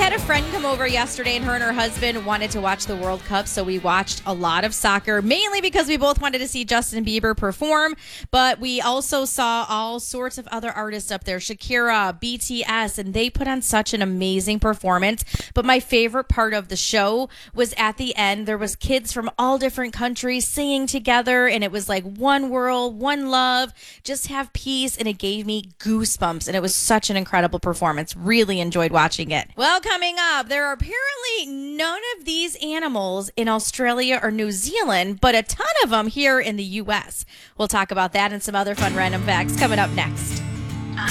had a friend come over yesterday, and her husband wanted to watch the World Cup, so we watched a lot of soccer, mainly because we both wanted to see Justin Bieber perform, but we also saw all sorts of other artists up there, Shakira, BTS, and they put on such an amazing performance. But my favorite part of the show was at the end, there was kids from all different countries singing together, and it was like one world, one love, just have peace, and it gave me goosebumps, and it was such an incredible performance. Really enjoyed watching it. Well, coming up, there are apparently none of these animals in Australia or New Zealand, but a ton of them here in the U.S. We'll talk about that and some other fun random facts coming up next.